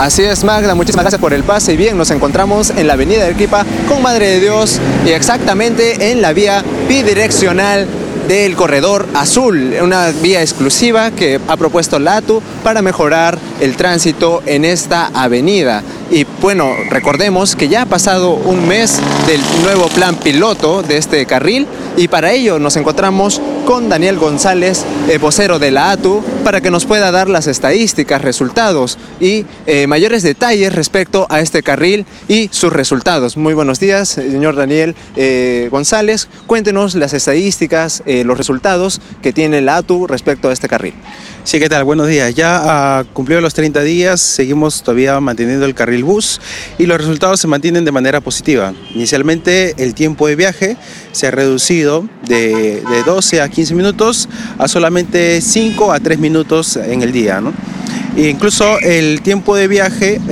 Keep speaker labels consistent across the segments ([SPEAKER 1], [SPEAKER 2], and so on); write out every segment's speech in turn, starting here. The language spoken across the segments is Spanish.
[SPEAKER 1] Así es, Magda, muchísimas gracias por el pase. Y bien, nos encontramos en la avenida Arequipa con Madre de Dios y exactamente en la vía bidireccional del Corredor Azul, una vía exclusiva que ha propuesto la ATU para mejorar el tránsito en esta avenida. Y bueno, recordemos que ya ha pasado un mes del nuevo plan piloto de este carril y para ello nos encontramos con Daniel González, vocero de la ATU, para que nos pueda dar las estadísticas, resultados y mayores detalles respecto a este carril y sus resultados. Muy buenos días, señor Daniel González. Cuéntenos las estadísticas, los resultados que tiene la ATU respecto a este carril.
[SPEAKER 2] Sí, ¿qué tal? Buenos días. Ya cumplido los 30 días, seguimos todavía manteniendo el carril bus y los resultados se mantienen de manera positiva. Inicialmente el tiempo de viaje se ha reducido de 12 a 15 minutos a solamente 5 a 3 minutos en el día, ¿no? E incluso el tiempo de viaje,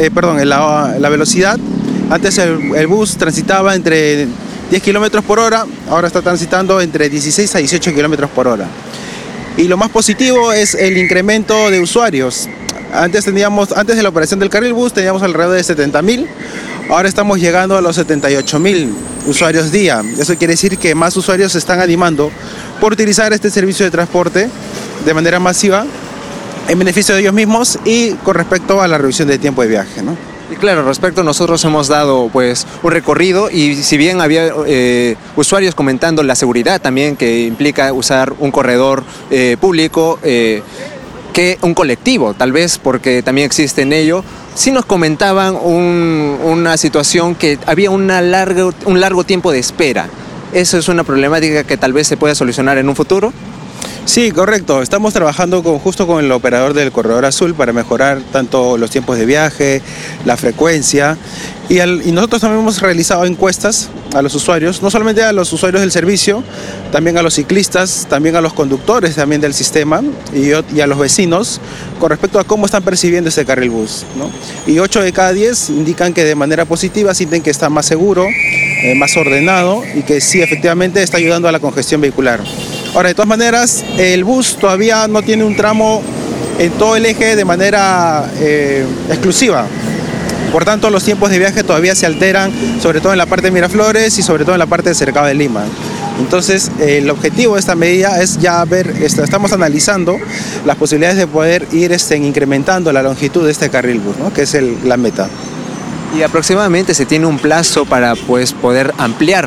[SPEAKER 2] la velocidad, antes el bus transitaba entre 10 kilómetros por hora, ahora está transitando entre 16 a 18 kilómetros por hora. Y lo más positivo es el incremento de usuarios. Antes de la operación del carril bus teníamos alrededor de 70.000, ahora estamos llegando a los 78.000 usuarios día. Eso quiere decir que más usuarios se están animando por utilizar este servicio de transporte de manera masiva en beneficio de ellos mismos y con respecto a la reducción de tiempo de viaje, ¿no?
[SPEAKER 1] Y claro, respecto, nosotros hemos dado pues un recorrido y si bien había usuarios comentando la seguridad también que implica usar un corredor público que un colectivo, tal vez porque también existe en ello, sí nos comentaban una situación que había un largo tiempo de espera. ¿Eso es una problemática que tal vez se pueda solucionar en un futuro?
[SPEAKER 2] Sí, correcto. Estamos trabajando justo con el operador del Corredor Azul para mejorar tanto los tiempos de viaje, la frecuencia y nosotros también hemos realizado encuestas a los usuarios, no solamente a los usuarios del servicio, también a los ciclistas, también a los conductores también del sistema y a los vecinos con respecto a cómo están percibiendo este carril bus, ¿no? Y 8 de cada 10 indican que de manera positiva sienten que está más seguro, más ordenado y que sí efectivamente está ayudando a la congestión vehicular. Ahora, de todas maneras, el bus todavía no tiene un tramo en todo el eje de manera exclusiva. Por tanto, los tiempos de viaje todavía se alteran, sobre todo en la parte de Miraflores y sobre todo en la parte de Cercado de Lima. Entonces, el objetivo de esta medida es ya estamos analizando las posibilidades de poder ir incrementando la longitud de este carril bus, ¿no? Que es la meta.
[SPEAKER 1] Y aproximadamente se tiene un plazo para pues, poder ampliar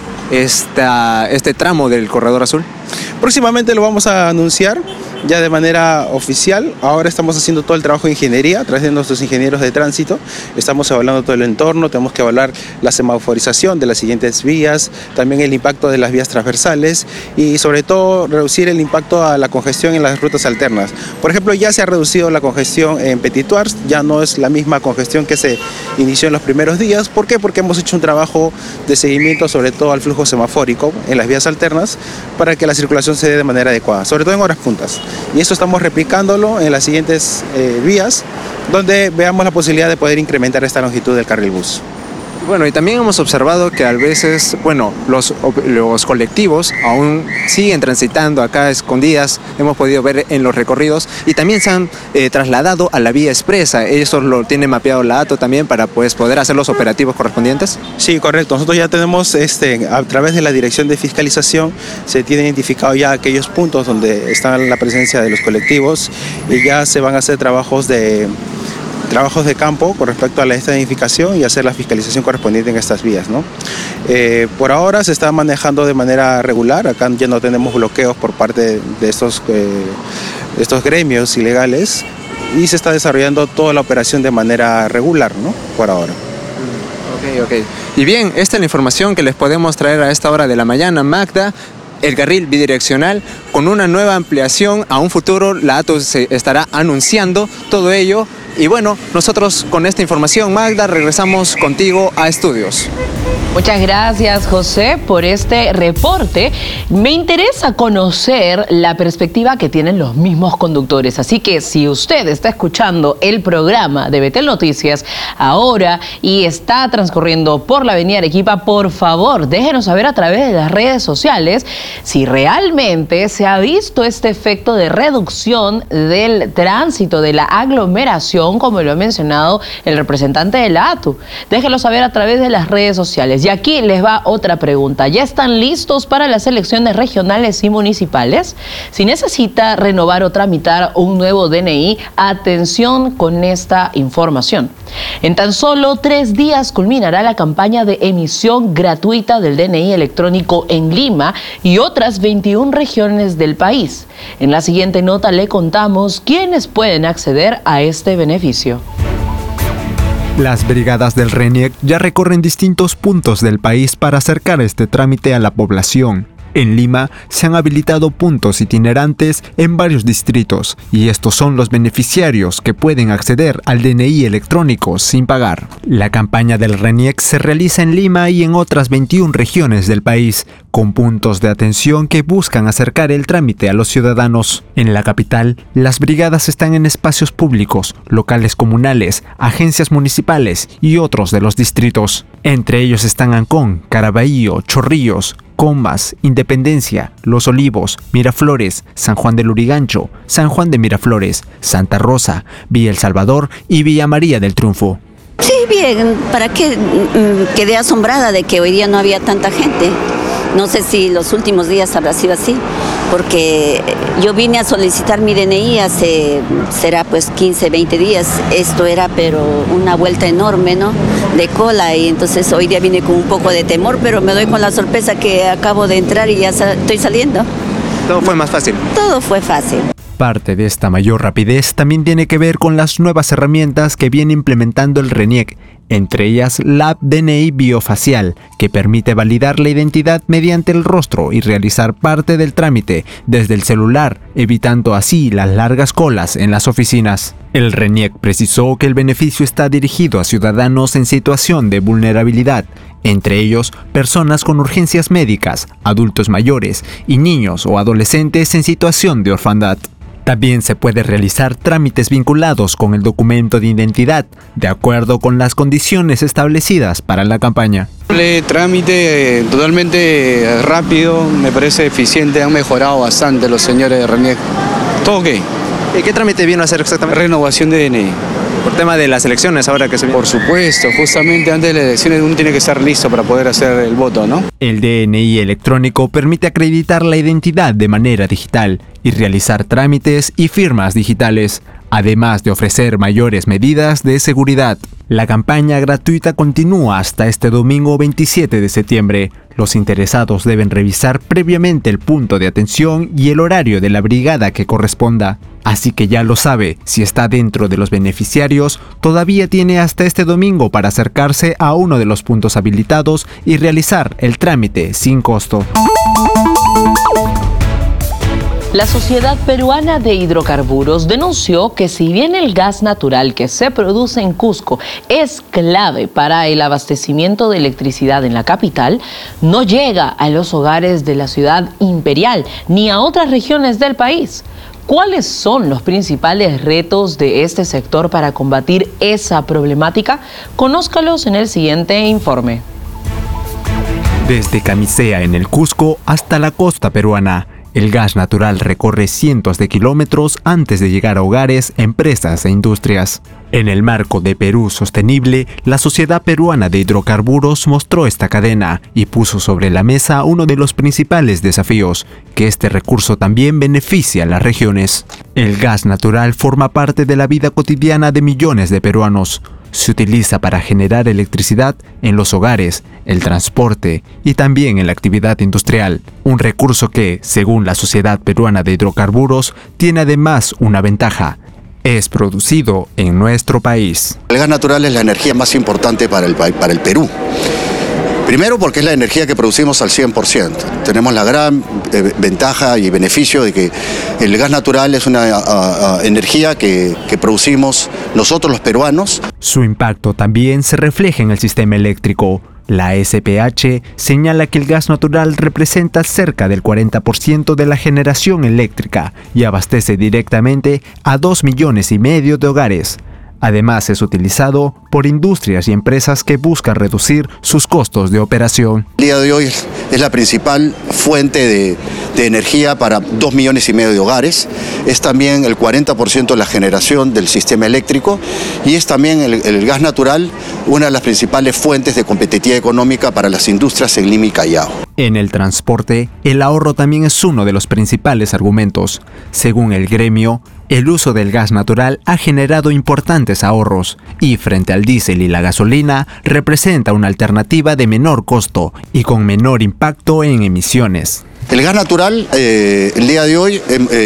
[SPEAKER 1] este tramo del Corredor Azul.
[SPEAKER 2] Próximamente lo vamos a anunciar ya de manera oficial. Ahora estamos haciendo todo el trabajo de ingeniería a través de nuestros ingenieros de tránsito. Estamos evaluando todo el entorno, tenemos que evaluar la semaforización de las siguientes vías, también el impacto de las vías transversales y sobre todo reducir el impacto a la congestión en las rutas alternas. Por ejemplo, ya se ha reducido la congestión en Petituars, ya no es la misma congestión que se inició en los primeros días. ¿Por qué? Porque hemos hecho un trabajo de seguimiento sobre todo al flujo semafórico en las vías alternas para que la circulación se dé de manera adecuada, sobre todo en horas puntas. Y eso estamos replicándolo en las siguientes vías, donde veamos la posibilidad de poder incrementar esta longitud del carril bus.
[SPEAKER 1] Bueno, y también hemos observado que a veces, bueno, los colectivos aún siguen transitando acá escondidas, hemos podido ver en los recorridos, y también se han trasladado a la vía expresa. Eso lo tiene mapeado la ATU también para pues, poder hacer los operativos correspondientes.
[SPEAKER 2] Sí, correcto. Nosotros ya tenemos, a través de la Dirección de Fiscalización, se tienen identificado ya aquellos puntos donde está la presencia de los colectivos y ya se van a hacer trabajos de campo con respecto a la identificación y hacer la fiscalización correspondiente en estas vías, ¿no? Por ahora se está manejando de manera regular, acá ya no tenemos bloqueos por parte de estos gremios ilegales y se está desarrollando toda la operación de manera regular, ¿no? Por ahora.
[SPEAKER 1] Ok. Y bien, esta es la información que les podemos traer a esta hora de la mañana, Magda. El carril bidireccional con una nueva ampliación a un futuro, la ATU se estará anunciando todo ello. Y bueno, nosotros con esta información, Magda, regresamos contigo a estudios.
[SPEAKER 3] Muchas gracias, José, por este reporte. Me interesa conocer la perspectiva que tienen los mismos conductores. Así que si usted está escuchando el programa de Betel Noticias ahora y está transcurriendo por la avenida Arequipa, por favor, déjenos saber a través de las redes sociales si realmente se ha visto este efecto de reducción del tránsito, de la aglomeración, como lo ha mencionado el representante de la ATU. Déjenlo saber a través de las redes sociales. Y aquí les va otra pregunta. ¿Ya están listos para las elecciones regionales y municipales? Si necesita renovar o tramitar un nuevo DNI, atención con esta información. En tan solo 3 días culminará la campaña de emisión gratuita del DNI electrónico en Lima y otras 21 regiones del país. En la siguiente nota le contamos quiénes pueden acceder a este beneficio.
[SPEAKER 4] Las brigadas del RENIEC ya recorren distintos puntos del país para acercar este trámite a la población. En Lima se han habilitado puntos itinerantes en varios distritos y estos son los beneficiarios que pueden acceder al DNI electrónico sin pagar. La campaña del RENIEC se realiza en Lima y en otras 21 regiones del país, con puntos de atención que buscan acercar el trámite a los ciudadanos. En la capital, las brigadas están en espacios públicos, locales comunales, agencias municipales y otros de los distritos. Entre ellos están Ancón, Caraballo, Chorrillos, Comas, Independencia, Los Olivos, Miraflores, San Juan del Lurigancho, San Juan de Miraflores, Santa Rosa, Villa El Salvador y Villa María del Triunfo.
[SPEAKER 5] Sí, bien, ¿para qué? Quedé asombrada de que hoy día no había tanta gente. No sé si los últimos días habrá sido así, porque yo vine a solicitar mi DNI será pues 15, 20 días. Esto era pero una vuelta enorme, ¿no? De cola, y entonces hoy día vine con un poco de temor, pero me doy con la sorpresa que acabo de entrar y ya estoy saliendo.
[SPEAKER 1] Todo fue más fácil.
[SPEAKER 5] Todo fue fácil.
[SPEAKER 4] Parte de esta mayor rapidez también tiene que ver con las nuevas herramientas que viene implementando el RENIEC, entre ellas la app DNI Biofacial, que permite validar la identidad mediante el rostro y realizar parte del trámite desde el celular, evitando así las largas colas en las oficinas. El RENIEC precisó que el beneficio está dirigido a ciudadanos en situación de vulnerabilidad, entre ellos personas con urgencias médicas, adultos mayores y niños o adolescentes en situación de orfandad. También se puede realizar trámites vinculados con el documento de identidad, de acuerdo con las condiciones establecidas para la campaña.
[SPEAKER 6] El trámite totalmente rápido, me parece eficiente, han mejorado bastante los señores de RENIEC. ¿Todo ok?
[SPEAKER 1] ¿Y qué trámite vino a hacer exactamente?
[SPEAKER 6] Renovación de DNI.
[SPEAKER 1] Por tema de las elecciones ahora que se viene.
[SPEAKER 6] Por supuesto, justamente antes de las elecciones uno tiene que estar listo para poder hacer el voto, ¿no?
[SPEAKER 4] El DNI electrónico permite acreditar la identidad de manera digital y realizar trámites y firmas digitales, además de ofrecer mayores medidas de seguridad. La campaña gratuita continúa hasta este domingo 27 de septiembre. Los interesados deben revisar previamente el punto de atención y el horario de la brigada que corresponda. Así que ya lo sabe, si está dentro de los beneficiarios, todavía tiene hasta este domingo para acercarse a uno de los puntos habilitados y realizar el trámite sin costo.
[SPEAKER 3] La Sociedad Peruana de Hidrocarburos denunció que si bien el gas natural que se produce en Cusco es clave para el abastecimiento de electricidad en la capital, no llega a los hogares de la ciudad imperial ni a otras regiones del país. ¿Cuáles son los principales retos de este sector para combatir esa problemática? Conózcalos en el siguiente informe.
[SPEAKER 4] Desde Camisea en el Cusco hasta la costa peruana, el gas natural recorre cientos de kilómetros antes de llegar a hogares, empresas e industrias. En el marco de Perú Sostenible, la Sociedad Peruana de Hidrocarburos mostró esta cadena y puso sobre la mesa uno de los principales desafíos, que este recurso también beneficia a las regiones. El gas natural forma parte de la vida cotidiana de millones de peruanos. Se utiliza para generar electricidad en los hogares, el transporte y también en la actividad industrial. Un recurso que, según la Sociedad Peruana de Hidrocarburos, tiene además una ventaja: es producido en nuestro país.
[SPEAKER 7] El gas natural es la energía más importante para el Perú. Primero porque es la energía que producimos al 100%. Tenemos la gran ventaja y beneficio de que el gas natural es una energía que producimos nosotros los peruanos.
[SPEAKER 4] Su impacto también se refleja en el sistema eléctrico. La SPH señala que el gas natural representa cerca del 40% de la generación eléctrica y abastece directamente a 2,5 millones de hogares. Además, es utilizado por industrias y empresas que buscan reducir sus costos de operación.
[SPEAKER 7] El día de hoy es la principal fuente de energía para 2,5 millones de hogares. Es también el 40% de la generación del sistema eléctrico y es también el gas natural una de las principales fuentes de competitividad económica para las industrias en Lima y Callao.
[SPEAKER 4] En el transporte, el ahorro también es uno de los principales argumentos. Según el gremio, el uso del gas natural ha generado importantes ahorros y frente al diésel y la gasolina representa una alternativa de menor costo y con menor impacto en emisiones.
[SPEAKER 7] El gas natural el día de hoy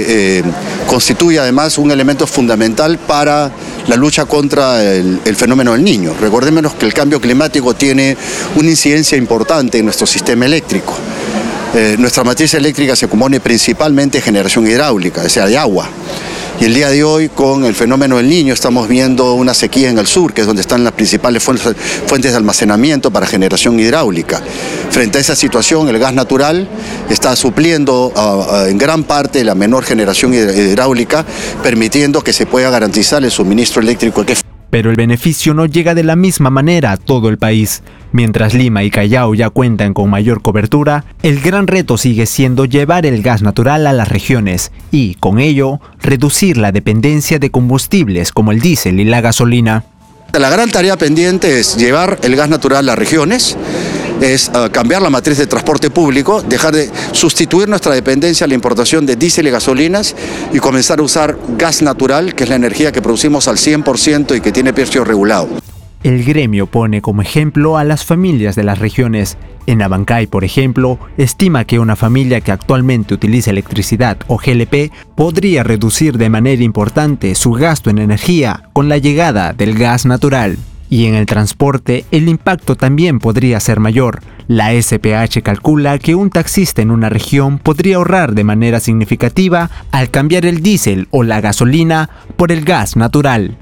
[SPEAKER 7] constituye además un elemento fundamental para la lucha contra el fenómeno del Niño. Recordémonos que el cambio climático tiene una incidencia importante en nuestro sistema eléctrico. Nuestra matriz eléctrica se compone principalmente de generación hidráulica, o sea, de agua. Y el día de hoy, con el fenómeno del Niño, estamos viendo una sequía en el sur, que es donde están las principales fuentes de almacenamiento para generación hidráulica. Frente a esa situación, el gas natural está supliendo en gran parte la menor generación hidráulica, permitiendo que se pueda garantizar el suministro eléctrico que...
[SPEAKER 4] Pero el beneficio no llega de la misma manera a todo el país. Mientras Lima y Callao ya cuentan con mayor cobertura, el gran reto sigue siendo llevar el gas natural a las regiones y, con ello, reducir la dependencia de combustibles como el diésel y la gasolina.
[SPEAKER 7] La gran tarea pendiente es llevar el gas natural a las regiones, es cambiar la matriz de transporte público, dejar de sustituir nuestra dependencia a la importación de diésel y gasolinas y comenzar a usar gas natural, que es la energía que producimos al 100% y que tiene precio regulado.
[SPEAKER 4] El gremio pone como ejemplo a las familias de las regiones. En Abancay, por ejemplo, estima que una familia que actualmente utiliza electricidad o GLP podría reducir de manera importante su gasto en energía con la llegada del gas natural. Y en el transporte, el impacto también podría ser mayor. La SPH calcula que un taxista en una región podría ahorrar de manera significativa al cambiar el diésel o la gasolina por el gas natural.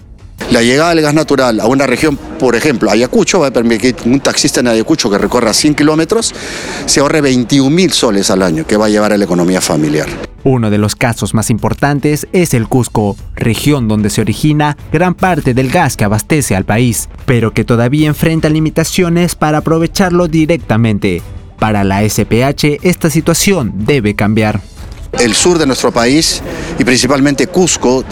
[SPEAKER 7] La llegada del gas natural a una región, por ejemplo, Ayacucho, va a permitir que un taxista en Ayacucho que recorra 100 kilómetros se ahorre 21.000 soles al año, que va a llevar a la economía familiar.
[SPEAKER 4] Uno de los casos más importantes es el Cusco, región donde se origina gran parte del gas que abastece al país, pero que todavía enfrenta limitaciones para aprovecharlo directamente. Para la SPH, esta situación debe cambiar.
[SPEAKER 7] El sur de nuestro país, y principalmente Cusco,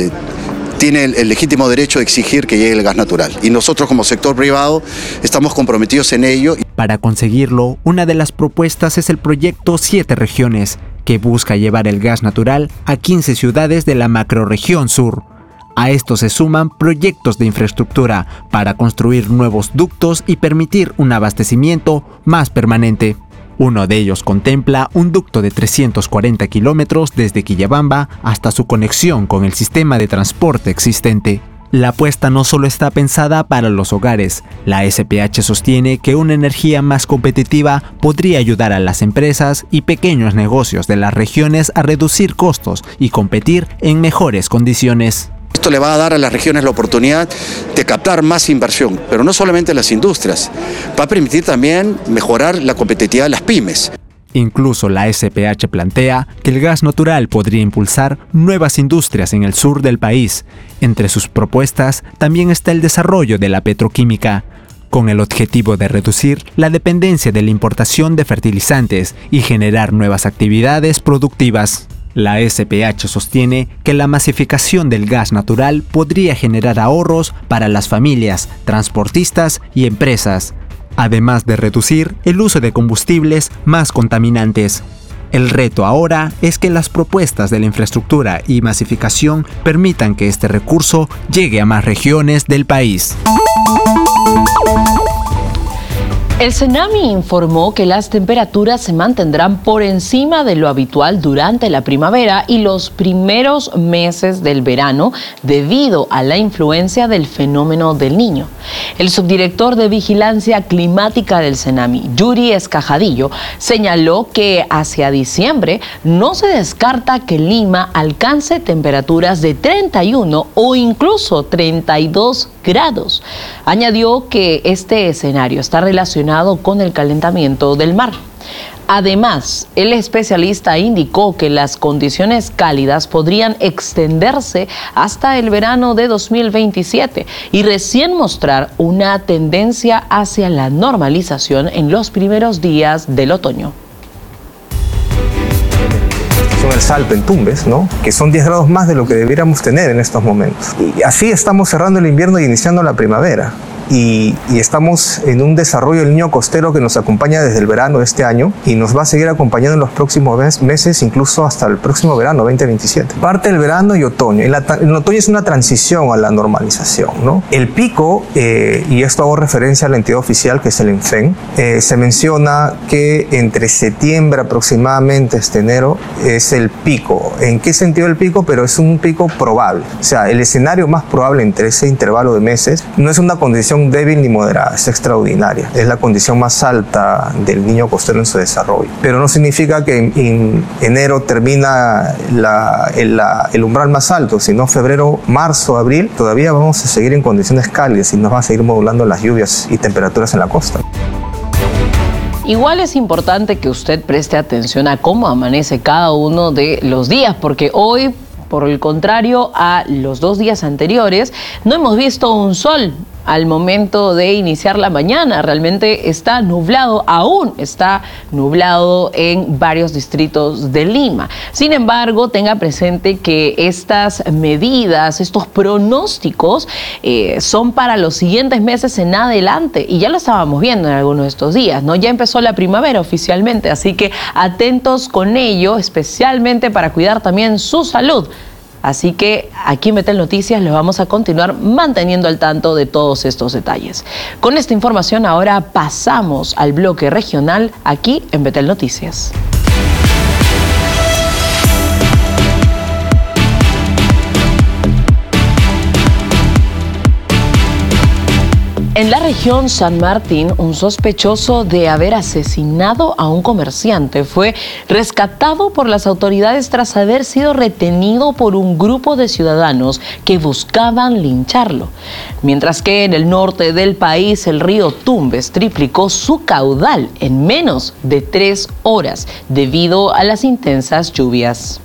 [SPEAKER 7] tiene el legítimo derecho de exigir que llegue el gas natural. Y nosotros como sector privado estamos comprometidos en ello.
[SPEAKER 4] Para conseguirlo, una de las propuestas es el proyecto 7 regiones, que busca llevar el gas natural a 15 ciudades de la macrorregión sur. A esto se suman proyectos de infraestructura para construir nuevos ductos y permitir un abastecimiento más permanente. Uno de ellos contempla un ducto de 340 kilómetros desde Quillabamba hasta su conexión con el sistema de transporte existente. La apuesta no solo está pensada para los hogares. La SPH sostiene que una energía más competitiva podría ayudar a las empresas y pequeños negocios de las regiones a reducir costos y competir en mejores condiciones.
[SPEAKER 7] Esto le va a dar a las regiones la oportunidad de captar más inversión, pero no solamente las industrias, va a permitir también mejorar la competitividad de las pymes.
[SPEAKER 4] Incluso la SPH plantea que el gas natural podría impulsar nuevas industrias en el sur del país. Entre sus propuestas también está el desarrollo de la petroquímica, con el objetivo de reducir la dependencia de la importación de fertilizantes y generar nuevas actividades productivas. La SPH sostiene que la masificación del gas natural podría generar ahorros para las familias, transportistas y empresas, además de reducir el uso de combustibles más contaminantes. El reto ahora es que las propuestas de la infraestructura y masificación permitan que este recurso llegue a más regiones del país.
[SPEAKER 3] El Senami informó que las temperaturas se mantendrán por encima de lo habitual durante la primavera y los primeros meses del verano debido a la influencia del fenómeno del Niño. El subdirector de Vigilancia Climática del Senami, Yuri Escajadillo, señaló que hacia diciembre no se descarta que Lima alcance temperaturas de 31 o incluso 32 grados. Añadió que este escenario está relacionado con el calentamiento del mar. Además, el especialista indicó que las condiciones cálidas podrían extenderse hasta el verano de 2027 y recién mostrar una tendencia hacia la normalización en los primeros días del otoño.
[SPEAKER 8] El Salto en Tumbes, ¿no? Que son 10 grados más de lo que debiéramos tener en estos momentos. Y así estamos cerrando el invierno y iniciando la primavera. Y estamos en un desarrollo del Niño costero que nos acompaña desde el verano de este año y nos va a seguir acompañando en los próximos meses, incluso hasta el próximo verano, 2027. Parte del verano y otoño. El otoño es una transición a la normalización, ¿no? El pico, y esto hago referencia a la entidad oficial que es el INFEN, se menciona que entre septiembre aproximadamente hasta enero es el pico. ¿En qué sentido el pico? Pero es un pico probable. O sea, el escenario más probable entre ese intervalo de meses no es una condición débil ni moderada, es extraordinaria. Es la condición más alta del niño costero en su desarrollo. Pero no significa que en enero termina el umbral más alto, sino febrero, marzo, abril, todavía vamos a seguir en condiciones cálidas y nos van a seguir modulando las lluvias y temperaturas en la costa.
[SPEAKER 3] Igual es importante que usted preste atención a cómo amanece cada uno de los días, porque hoy, por el contrario a los 2 días anteriores, no hemos visto un sol al momento de iniciar la mañana. Realmente está nublado, aún está nublado en varios distritos de Lima. Sin embargo, tenga presente que estas medidas, estos pronósticos son para los siguientes meses en adelante, y ya lo estábamos viendo en algunos de estos días, ¿no? Ya empezó la primavera oficialmente, así que atentos con ello, especialmente para cuidar también su salud. Así que aquí en Betel Noticias les vamos a continuar manteniendo al tanto de todos estos detalles. Con esta información ahora pasamos al bloque regional aquí en Betel Noticias. En la región San Martín, un sospechoso de haber asesinado a un comerciante fue rescatado por las autoridades tras haber sido retenido por un grupo de ciudadanos que buscaban lincharlo. Mientras que en el norte del país, el río Tumbes triplicó su caudal en menos de 3 horas debido a las intensas lluvias.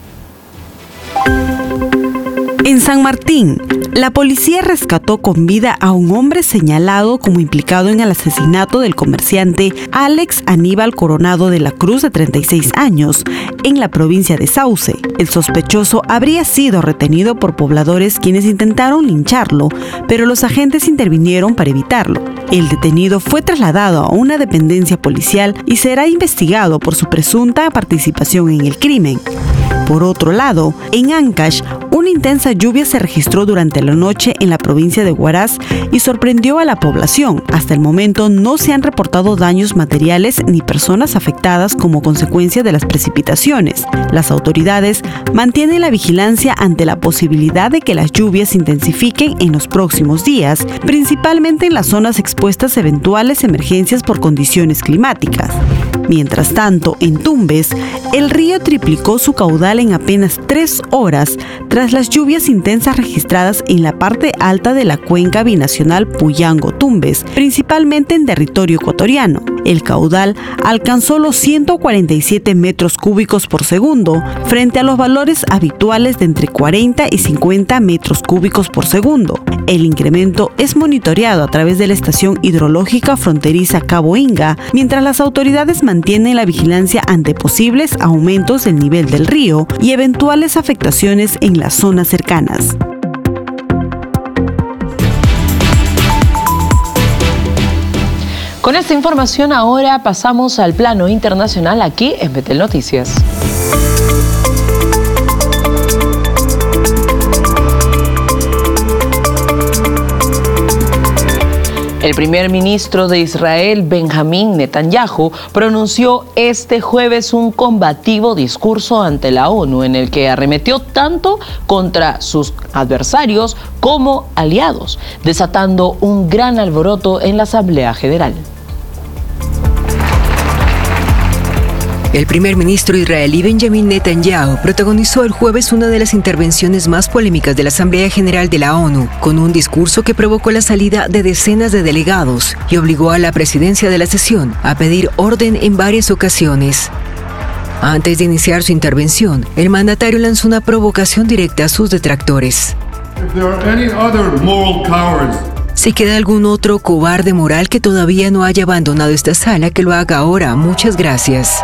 [SPEAKER 9] En San Martín, la policía rescató con vida a un hombre señalado como implicado en el asesinato del comerciante Alex Aníbal Coronado de la Cruz, de 36 años, en la provincia de Sauce. El sospechoso habría sido retenido por pobladores quienes intentaron lincharlo, pero los agentes intervinieron para evitarlo. El detenido fue trasladado a una dependencia policial y será investigado por su presunta participación en el crimen. Por otro lado, en Ancash, una intensa lluvia se registró durante la noche en la provincia de Huaraz y sorprendió a la población. Hasta el momento no se han reportado daños materiales ni personas afectadas como consecuencia de las precipitaciones. Las autoridades mantienen la vigilancia ante la posibilidad de que las lluvias se intensifiquen en los próximos días, principalmente en las zonas expuestas a eventuales emergencias por condiciones climáticas. Mientras tanto, en Tumbes, el río triplicó su caudal en apenas 3 horas tras las lluvias intensas registradas en la parte alta de la cuenca binacional Puyango-Tumbes, principalmente en territorio ecuatoriano. El caudal alcanzó los 147 metros cúbicos por segundo, frente a los valores habituales de entre 40 y 50 metros cúbicos por segundo. El incremento es monitoreado a través de la estación hidrológica fronteriza Cabo Inga, mientras las autoridades mantienen la vigilancia ante posibles aumentos del nivel del río y eventuales afectaciones en las zonas cercanas.
[SPEAKER 3] Con esta información ahora pasamos al plano internacional aquí en Betel Noticias. El primer ministro de Israel, Benjamín Netanyahu, pronunció este jueves un combativo discurso ante la ONU en el que arremetió tanto contra sus adversarios como aliados, desatando un gran alboroto en la Asamblea General.
[SPEAKER 10] El primer ministro israelí Benjamín Netanyahu protagonizó el jueves una de las intervenciones más polémicas de la Asamblea General de la ONU, con un discurso que provocó la salida de decenas de delegados y obligó a la presidencia de la sesión a pedir orden en varias ocasiones. Antes de iniciar su intervención, el mandatario lanzó una provocación directa a sus detractores. Si queda algún otro cobarde moral que todavía no haya abandonado esta sala, que lo haga ahora. Muchas gracias.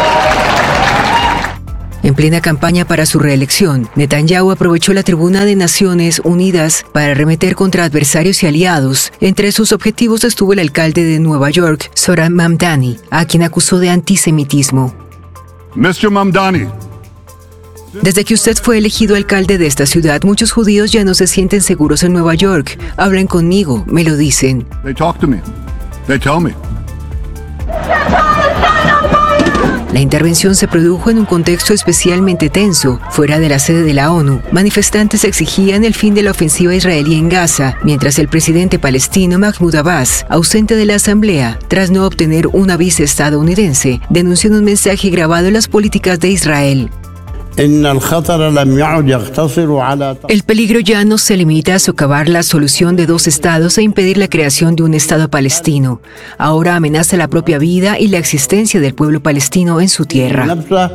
[SPEAKER 10] En plena campaña para su reelección, Netanyahu aprovechó la tribuna de Naciones Unidas para arremeter contra adversarios y aliados. Entre sus objetivos estuvo el alcalde de Nueva York, Zohran Mamdani, a quien acusó de antisemitismo.
[SPEAKER 11] Mr. Mamdani.
[SPEAKER 10] Desde que usted fue elegido alcalde de esta ciudad, muchos judíos ya no se sienten seguros en Nueva York. Hablan conmigo, me lo dicen.
[SPEAKER 11] They talk to me. They tell me.
[SPEAKER 10] La intervención se produjo en un contexto especialmente tenso. Fuera de la sede de la ONU, manifestantes exigían el fin de la ofensiva israelí en Gaza, mientras el presidente palestino Mahmoud Abbas, ausente de la asamblea, tras no obtener una visa estadounidense, denunció en un mensaje grabado las políticas de Israel. El peligro ya no se limita a socavar la solución de dos estados e impedir la creación de un estado palestino. Ahora amenaza la propia vida y la existencia del pueblo palestino en su tierra.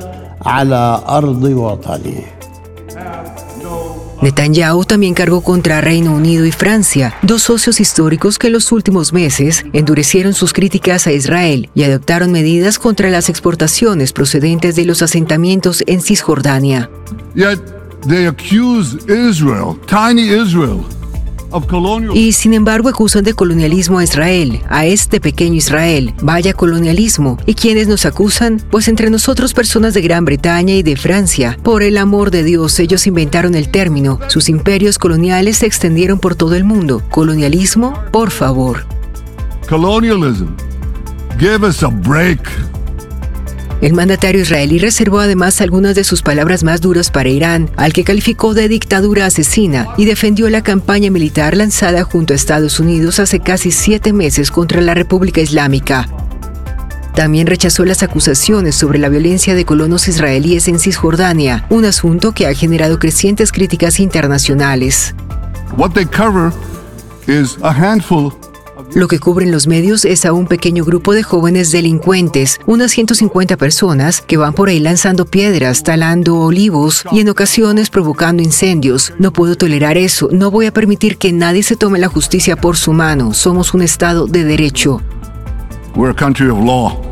[SPEAKER 10] Netanyahu también cargó contra Reino Unido y Francia, dos socios históricos que en los últimos meses endurecieron sus críticas a Israel y adoptaron medidas contra las exportaciones procedentes de los asentamientos en Cisjordania.
[SPEAKER 11] Yet they accuse Israel, tiny Israel, of colonial...
[SPEAKER 10] Y sin embargo acusan de colonialismo a Israel, a este pequeño Israel. Vaya colonialismo. ¿Y quiénes nos acusan? Pues entre nosotros personas de Gran Bretaña y de Francia. Por el amor de Dios, ellos inventaron el término. Sus imperios coloniales se extendieron por todo el mundo. ¿Colonialismo? Por favor.
[SPEAKER 11] Colonialism. Give us a break.
[SPEAKER 10] El mandatario israelí reservó además algunas de sus palabras más duras para Irán, al que calificó de dictadura asesina, y defendió la campaña militar lanzada junto a Estados Unidos hace casi 7 meses contra la República Islámica. También rechazó las acusaciones sobre la violencia de colonos israelíes en Cisjordania, un asunto que ha generado crecientes críticas internacionales.
[SPEAKER 11] What they cover is a handful.
[SPEAKER 10] Lo que cubren los medios es a un pequeño grupo de jóvenes delincuentes, unas 150 personas que van por ahí lanzando piedras, talando olivos y en ocasiones provocando incendios. No puedo tolerar eso, no voy a permitir que nadie se tome la justicia por su mano. Somos un Estado de derecho.
[SPEAKER 11] We're a country of law.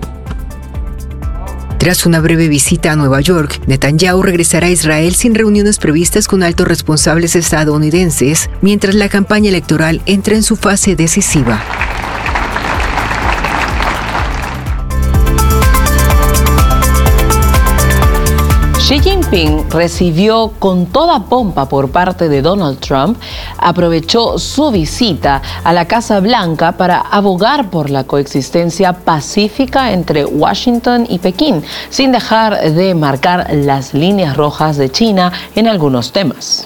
[SPEAKER 10] Tras una breve visita a Nueva York, Netanyahu regresará a Israel sin reuniones previstas con altos responsables estadounidenses, mientras la campaña electoral entra en su fase decisiva.
[SPEAKER 3] Xi Jinping recibió con toda pompa por parte de Donald Trump, aprovechó su visita a la Casa Blanca para abogar por la coexistencia pacífica entre Washington y Pekín, sin dejar de marcar las líneas rojas de China en algunos temas.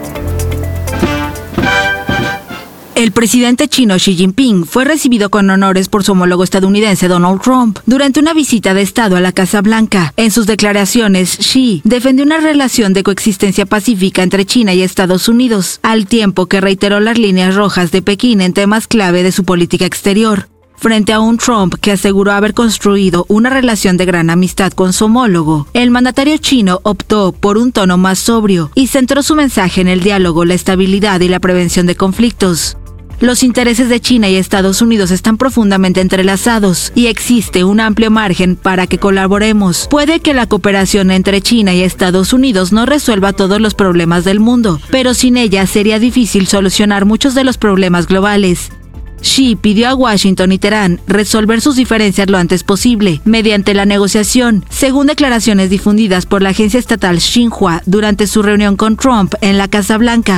[SPEAKER 12] El presidente chino Xi Jinping fue recibido con honores por su homólogo estadounidense Donald Trump durante una visita de Estado a la Casa Blanca. En sus declaraciones, Xi defendió una relación de coexistencia pacífica entre China y Estados Unidos, al tiempo que reiteró las líneas rojas de Pekín en temas clave de su política exterior. Frente a un Trump que aseguró haber construido una relación de gran amistad con su homólogo, el mandatario chino optó por un tono más sobrio y centró su mensaje en el diálogo, la estabilidad y la prevención de conflictos. Los intereses de China y Estados Unidos están profundamente entrelazados y existe un amplio margen para que colaboremos. Puede que la cooperación entre China y Estados Unidos no resuelva todos los problemas del mundo, pero sin ella sería difícil solucionar muchos de los problemas globales. Xi pidió a Washington y Teherán resolver sus diferencias lo antes posible, mediante la negociación, según declaraciones difundidas por la agencia estatal Xinhua durante su reunión con Trump en la Casa Blanca.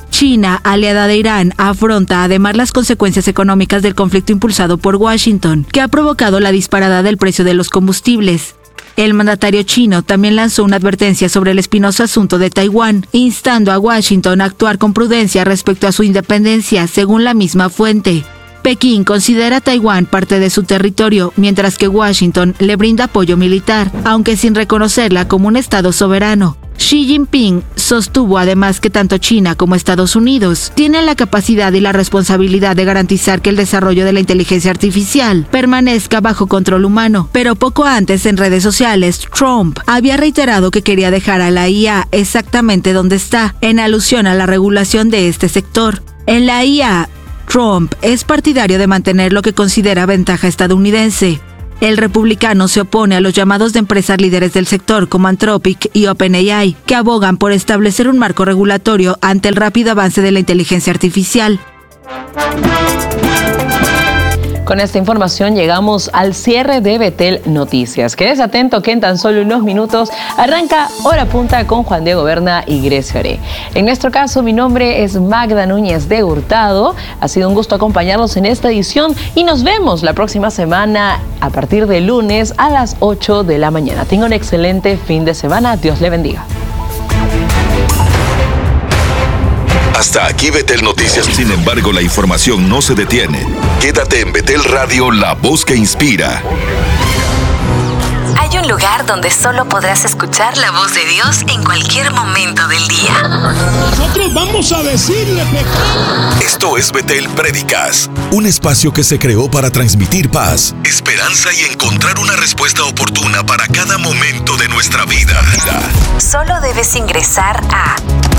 [SPEAKER 12] China, aliada de Irán, afronta además las consecuencias económicas del conflicto impulsado por Washington, que ha provocado la disparada del precio de los combustibles. El mandatario chino también lanzó una advertencia sobre el espinoso asunto de Taiwán, instando a Washington a actuar con prudencia respecto a su independencia, según la misma fuente. Pekín considera a Taiwán parte de su territorio, mientras que Washington le brinda apoyo militar, aunque sin reconocerla como un estado soberano. Xi Jinping sostuvo además que tanto China como Estados Unidos tienen la capacidad y la responsabilidad de garantizar que el desarrollo de la inteligencia artificial permanezca bajo control humano. Pero poco antes, en redes sociales, Trump había reiterado que quería dejar a la IA exactamente donde está, en alusión a la regulación de este sector. En la IA, Trump es partidario de mantener lo que considera ventaja estadounidense. El republicano se opone a los llamados de empresas líderes del sector como Anthropic y OpenAI, que abogan por establecer un marco regulatorio ante el rápido avance de la inteligencia artificial.
[SPEAKER 3] Con esta información llegamos al cierre de Betel Noticias. Quédese atento que en tan solo unos minutos arranca Hora Punta con Juan Diego Berna y Grecia Oré. En nuestro caso, mi nombre es Magda Núñez de Hurtado. Ha sido un gusto acompañarlos en esta edición y nos vemos la próxima semana a partir de lunes a las 8 de la mañana. Tenga un excelente fin de semana. Dios le bendiga.
[SPEAKER 13] Hasta aquí Betel Noticias. Sin embargo, la información no se detiene. Quédate en Betel Radio, la voz que inspira.
[SPEAKER 14] Hay un lugar donde solo podrás escuchar la voz de Dios en cualquier momento del día.
[SPEAKER 15] Nosotros vamos a decirle pecado.
[SPEAKER 13] Esto es Betel Prédicas, un espacio que se creó para transmitir paz, esperanza y encontrar una respuesta oportuna para cada momento de nuestra vida.
[SPEAKER 14] Solo debes ingresar a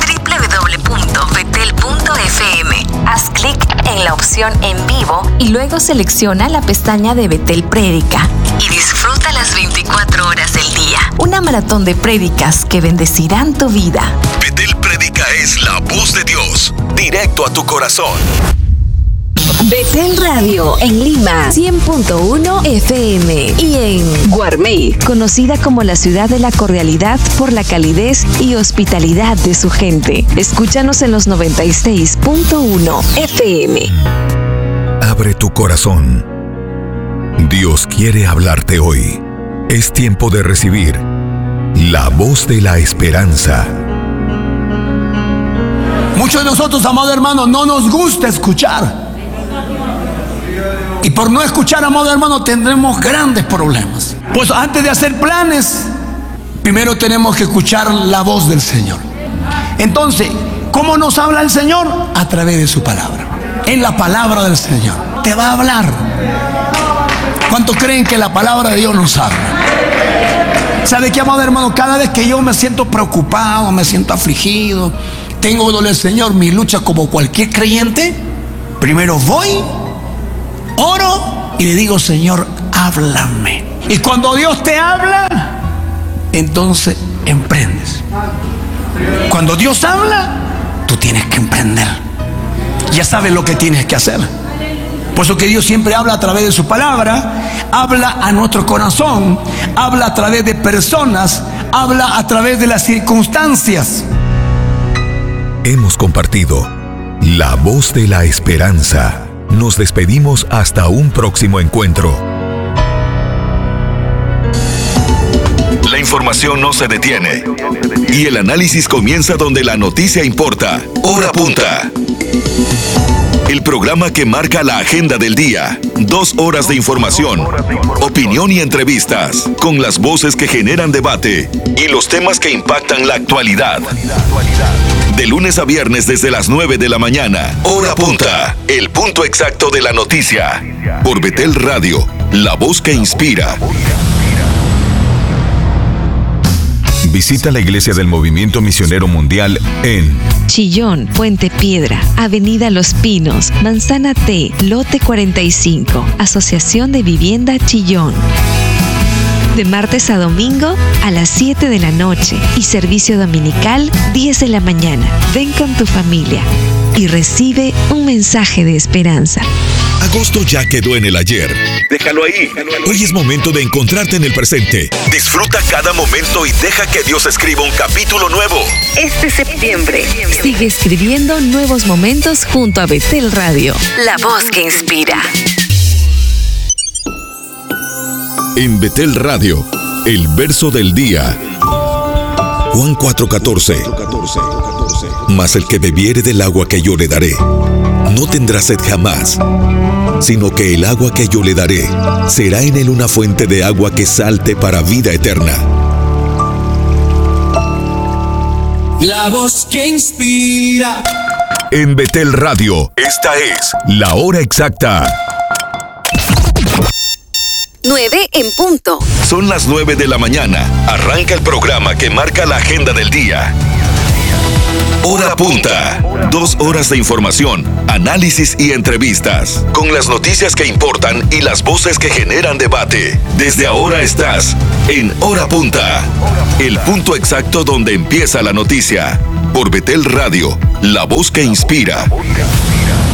[SPEAKER 14] www.betel.fm. Haz clic en la opción en vivo y luego selecciona la pestaña de Betel Prédica y disfruta las 24 horas del día. Una maratón de prédicas que bendecirán tu vida.
[SPEAKER 13] Betel Prédica es la voz de Dios, directo a tu corazón.
[SPEAKER 14] Betel Radio en Lima 100.1 FM y en Guarmey, conocida como la ciudad de la cordialidad por la calidez y hospitalidad de su gente. Escúchanos en los 96.1 FM.
[SPEAKER 13] Abre tu corazón. Dios quiere hablarte hoy. Es tiempo de recibir la voz de la esperanza.
[SPEAKER 15] Muchos de nosotros, amado hermano, no nos gusta escuchar. Y por no escuchar, amado hermano, tendremos grandes problemas. Pues antes de hacer planes, primero tenemos que escuchar la voz del Señor. Entonces, ¿cómo nos habla el Señor? A través de su palabra. En la palabra del Señor te va a hablar. ¿Cuántos creen que la palabra de Dios nos habla? ¿Sabe qué, amado hermano? Cada vez que yo me siento preocupado, me siento afligido, tengo dolor del Señor, mi lucha como cualquier creyente, primero voy, oro y le digo: Señor, háblame. Y cuando Dios te habla, entonces emprendes. Cuando Dios habla, tú tienes que emprender. Ya sabes lo que tienes que hacer. Por eso que Dios siempre habla a través de su palabra, habla a nuestro corazón, habla a través de personas, habla a través de las circunstancias.
[SPEAKER 13] Hemos compartido la voz de la esperanza. Nos despedimos hasta un próximo encuentro. La información no se detiene y el análisis comienza donde la noticia importa. Hora Punta. El programa que marca la agenda del día. 2 horas de información, opinión y entrevistas, con las voces que generan debate y los temas que impactan la actualidad. De lunes a viernes desde las 9 de la mañana. Hora Punta, el punto exacto de la noticia. Por Betel Radio, la voz que inspira. Visita la iglesia del Movimiento Misionero Mundial en
[SPEAKER 16] Chillón, Puente Piedra, Avenida Los Pinos, Manzana T, Lote 45, Asociación de Vivienda Chillón. De martes a domingo a las 7 de la noche y servicio dominical 10 de la mañana. Ven con tu familia. y recibe un mensaje de esperanza.
[SPEAKER 13] Agosto ya quedó en el ayer. Déjalo ahí. Hoy es momento de encontrarte en el presente. Disfruta cada momento y deja que Dios escriba un capítulo nuevo.
[SPEAKER 14] Este septiembre sigue escribiendo nuevos momentos junto a Betel Radio, la voz que inspira.
[SPEAKER 13] En Betel Radio, el verso del día. Juan 4:14. Mas el que bebiere del agua que yo le daré, no tendrá sed jamás, sino que el agua que yo le daré será en él una fuente de agua que salte para vida eterna.
[SPEAKER 17] La voz que inspira.
[SPEAKER 13] En Betel Radio, esta es la hora exacta.
[SPEAKER 14] 9 en punto.
[SPEAKER 13] Son las 9 de la mañana. Arranca el programa que marca la agenda del día. Hora punta. 2 horas de información, análisis y entrevistas, con las noticias que importan y las voces que generan debate. Desde ahora estás en Hora Punta, el punto exacto donde empieza la noticia. Por Betel Radio, la voz que inspira.